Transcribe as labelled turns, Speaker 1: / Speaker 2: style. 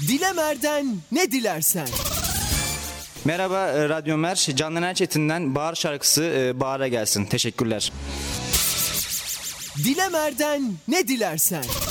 Speaker 1: Dilemer'den ne dilersen.
Speaker 2: Merhaba Radyo Mer, Candan Erçetin'den Bahar şarkısı Bahar'a gelsin. Teşekkürler.
Speaker 1: Dilemer'den ne dilersen.